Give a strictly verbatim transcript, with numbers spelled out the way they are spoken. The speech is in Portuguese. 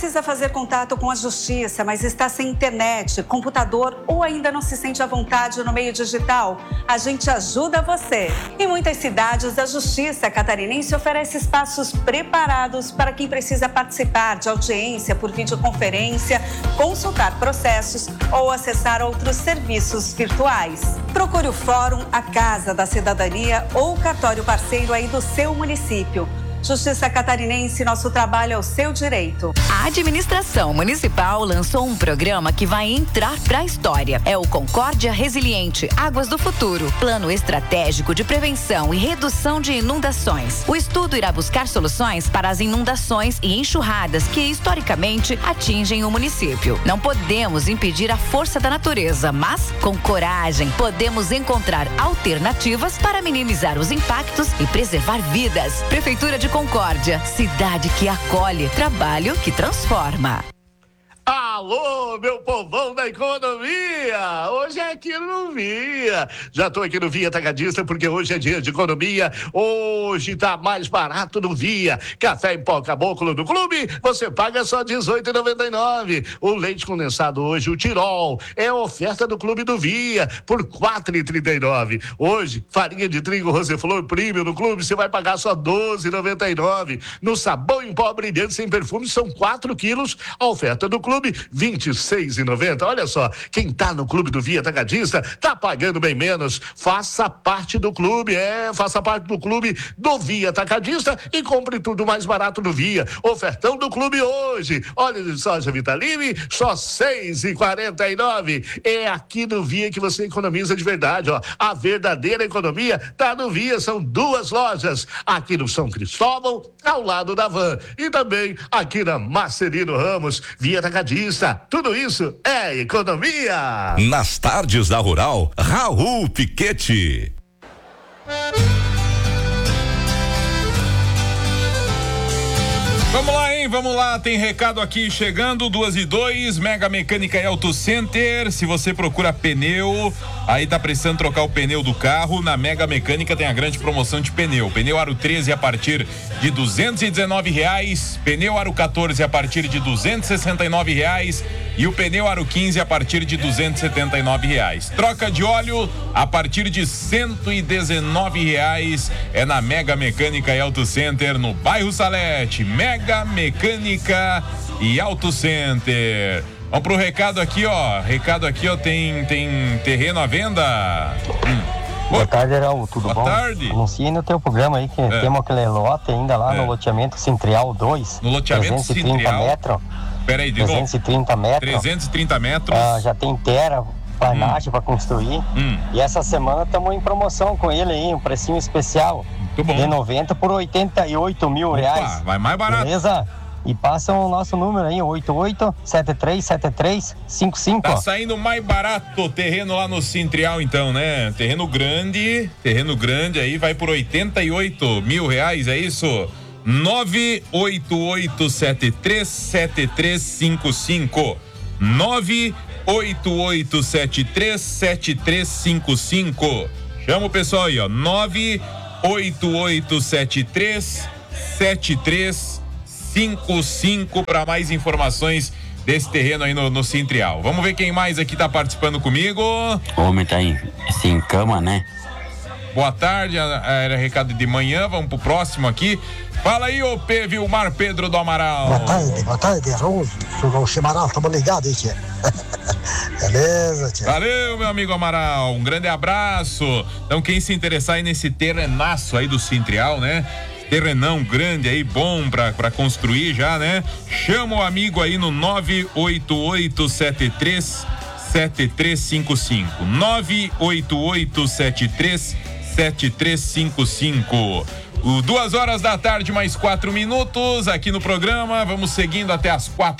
Precisa fazer contato com a justiça, mas está sem internet, computador ou ainda não se sente à vontade no meio digital? A gente ajuda você. Em muitas cidades, a Justiça Catarinense oferece espaços preparados para quem precisa participar de audiência por videoconferência, consultar processos ou acessar outros serviços virtuais. Procure o Fórum, a Casa da Cidadania ou o cartório parceiro aí do seu município. Justiça Catarinense, nosso trabalho é o seu direito. A administração municipal lançou um programa que vai entrar para a história. É o Concórdia Resiliente Águas do Futuro, plano estratégico de prevenção e redução de inundações. O estudo irá buscar soluções para as inundações e enxurradas que historicamente atingem o município. Não podemos impedir a força da natureza, mas com coragem podemos encontrar alternativas para minimizar os impactos e preservar vidas. Prefeitura de Concórdia, cidade que acolhe, trabalho que transforma. Alô, meu povão da economia! Hoje é aqui no Via. Já tô aqui no Via Atacadista porque hoje é dia de economia. Hoje tá mais barato no Via. Café em pó caboclo do clube, você paga só dezoito reais e noventa e nove centavos. O leite condensado hoje, o Tirol, é oferta do clube do Via por quatro reais e trinta e nove centavos. Hoje, farinha de trigo Roseflor Premium no clube, você vai pagar só doze reais e noventa e nove centavos. No sabão em pó brilhante sem perfume, são quatro quilos. A oferta do clube, vinte e seis reais e noventa centavos. Olha só, quem tá no clube do Via Atacadista tá pagando bem menos. Faça parte do clube, é, faça parte do clube do Via Atacadista e compre tudo mais barato no Via. Ofertão do clube hoje. Óleo de soja Vitaline, só seis reais e quarenta e nove centavos. É aqui no Via que você economiza de verdade, ó. A verdadeira economia tá no Via, são duas lojas. Aqui no São Cristóvão, ao lado da Van. E também aqui na Marcelino Ramos, Via Atacadista. Tudo isso é economia. Nas tardes da Rural, Raul Piquete. Vamos lá, hein? Vamos lá. Tem recado aqui chegando, duas e dois, Mega Mecânica e Auto Center. Se você procura pneu, aí tá precisando trocar o pneu do carro, na Mega Mecânica tem a grande promoção de pneu. Pneu Aro treze a partir de duzentos e dezenove reais, pneu Aro quatorze a partir de duzentos e sessenta e nove reais e o pneu Aro quinze a partir de duzentos e setenta e nove reais. Troca de óleo a partir de cento e dezenove reais é na Mega Mecânica e Auto Center, no bairro Salete. Mega Mecânica e Auto Center. Vamos pro recado aqui, ó. Recado aqui, ó. Tem, tem terreno à venda. Hum. Boa tarde, Raul. Tudo Boa bom? Boa tarde. Anuncia no teu programa aí que é. temos aquele lote ainda lá é. no loteamento Cintrial dois. No loteamento trezentos e trinta Cintrial. metros. Peraí, de novo. trezentos e trinta metros. trezentos e trinta metros. Ah, já tem terra, planagem hum. para construir. Hum. E essa semana estamos em promoção com ele aí, um precinho especial. Muito bom. De noventa por oitenta e oito mil Opa, reais. vai mais barato. Beleza? E passa o nosso número aí, oito oito sete três sete três cinco cinco. Tá saindo mais barato o terreno lá no Cintrial, então, né? Terreno grande, terreno grande aí, vai por oitenta e oito mil reais, é isso? nove oito oito sete três sete três cinco cinco. nove oito oito sete três sete três cinco cinco. Chama o pessoal aí, ó. nove oito oito sete três sete três cinco cinco para mais informações desse terreno aí no, no Cintrial. Vamos ver quem mais aqui tá participando comigo. O homem tá aí, sem cama, né? Boa tarde, era recado de manhã, vamos pro próximo aqui. Fala aí, ô P. Vilmar Pedro do Amaral. Boa tarde, boa tarde, Raul. O Chimaral, tamo ligado aí, tia. Beleza, tia. Valeu, meu amigo Amaral, um grande abraço. Então, quem se interessar aí nesse terrenaço aí do Cintrial, né? Terrenão grande aí, bom pra, pra construir já, né? Chama o amigo aí no nove oito oito sete três sete três cinco cinco. nove oito oito sete três sete três cinco cinco. O duas horas da tarde, mais quatro minutos aqui no programa. Vamos seguindo até as quatro.